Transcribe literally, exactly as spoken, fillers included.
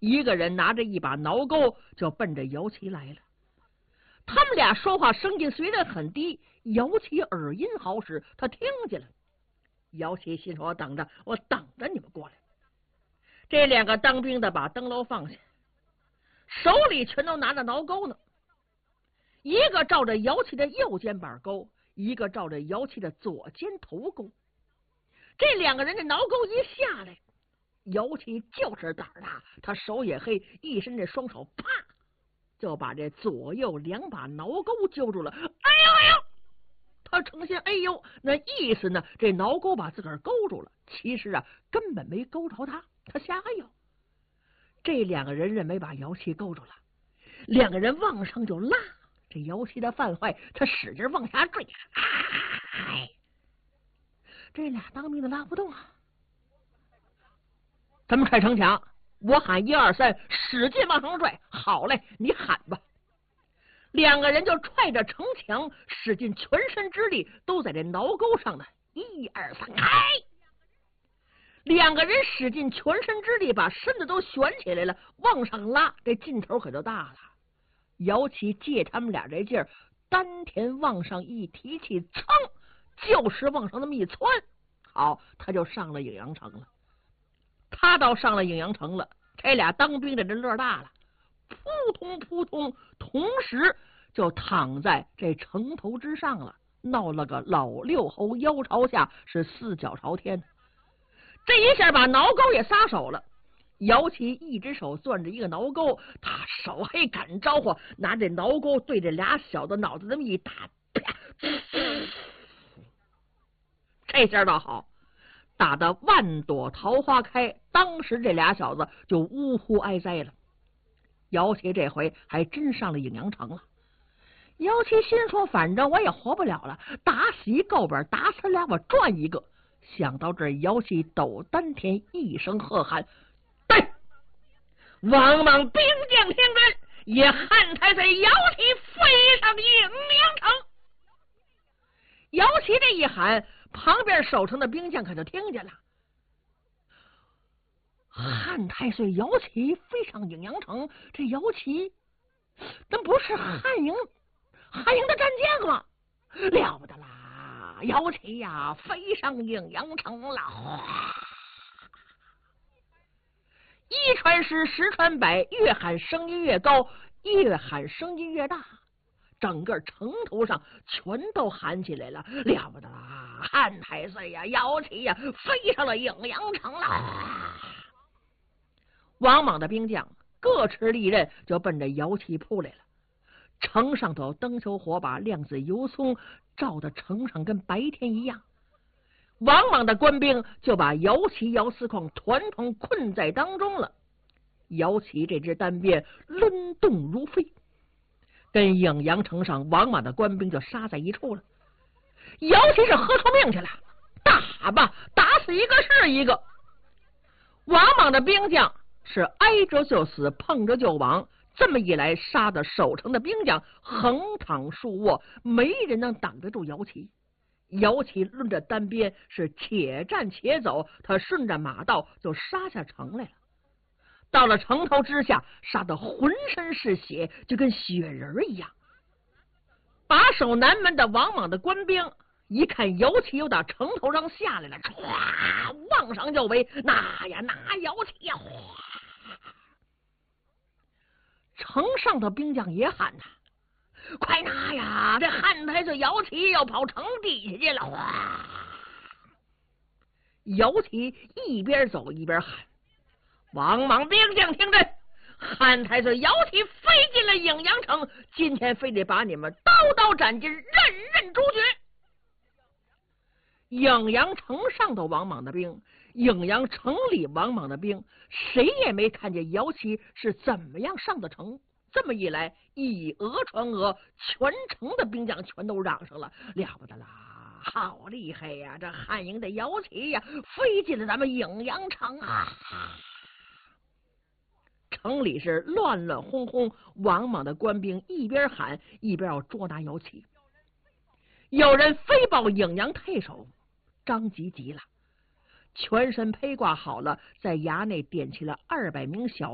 一个人拿着一把挠钩就奔着姚琦来了。他们俩说话声音虽然很低，姚琦耳音好使，他听见了。姚琦心说：“我等着，我等着你们过来。”这两个当兵的把灯笼放下，手里全都拿着挠钩呢。一个照着姚琦的右肩膀钩，一个照着姚琦的左肩头钩。这两个人的挠钩一下来，姚琦就是胆儿大，他手也黑，一伸这双手，啪就把这左右两把挠钩揪住了。哎呦哎呦！他呈现哎呦那意思呢，这挠钩把自个儿勾住了，其实啊根本没勾着他，他瞎咬。这两个人认为把姚琦勾住了，两个人往上就拉，这姚琦的犯坏，他使劲往下坠，哎，这俩当兵的拉不动啊。咱们踹城墙，我喊一二三，使劲往上拽。好嘞，你喊吧。两个人就踹着城墙，使尽全身之力，都在这挠钩上呢。一二三，开！两个人使尽全身之力，把身子都悬起来了，往上拉，这劲头可就大了。姚琦借他们俩这劲儿，丹田往上一提气，噌，就是往上那么一窜，好，他就上了颍阳城了。他倒上了颍阳城了，这俩当兵的人乐大了，扑通扑通，同时就躺在这城头之上了，闹了个老六侯腰朝下，是四脚朝天。这一下把挠钩也撒手了。姚琦一只手攥着一个挠钩，他手还赶招呼，拿这挠钩对这俩小子脑子这么一打，啪，这下倒好，打得万朵桃花开，当时这俩小子就呜呼哀哉了。姚琦这回还真上了颍阳城了。姚琦心说，反正我也活不了了，打死一够本，打死俩我赚一个。想到这儿，姚琦抖丹田，一声喝喊：“对！王莽兵将听真，也汉太岁姚琦飞上颍阳城。”姚琦这一喊，旁边守城的兵将可就听见了。汉太岁姚琦飞上颍阳城，这姚琦那不是汉营汉营的战将吗？了不得啦！姚琦呀，飞上颍阳城了！一传十，十传百，越喊声音越高，越喊声音越大，整个城头上全都喊起来了，了不得啦！汉太岁呀，姚琦呀，飞上了颍阳城了！王莽的兵将各持利刃，就奔着姚琦扑来了。城上头灯球火把，亮子油葱，照的城上跟白天一样。王莽的官兵就把姚琦、姚司况团团困在当中了。姚琦这支单鞭抡动如飞，跟颍阳城上王莽的官兵就杀在一处了。姚琦是喝出命去了，打吧，打死一个是一个。王莽的兵将是挨着就死，碰着就亡。这么一来，杀的守城的兵将横躺竖卧，没人能挡得住姚琦。姚琦抡着单鞭是且战且走，他顺着马道就杀下城来了。到了城头之下，杀得浑身是血，就跟血人一样。把守南门的王莽的官兵一看姚琦又打城头上下来了，唰，往上就围，拿呀拿姚琦呀！城上的兵将也喊呐：“快拿呀！这汉太岁姚琦要跑城底下去了！”哇！姚琦一边走一边喊：“王莽兵将听真，汉太岁姚琦飞进了颍阳城，今天非得把你们刀刀斩尽，刃刃诛绝！”颍阳城上的王莽的兵，颍阳城里王莽的兵，谁也没看见姚琦是怎么样上的城。这么一来，以讹传讹，全城的兵将全都嚷上了，了不得啦！好厉害呀！这汉营的姚琦呀，飞进了咱们颍阳城啊！城里是乱乱哄哄，王莽的官兵一边喊一边要捉拿姚琦。有人飞报颍阳太守张吉急了，全身披挂好了，在衙内点起了二百名小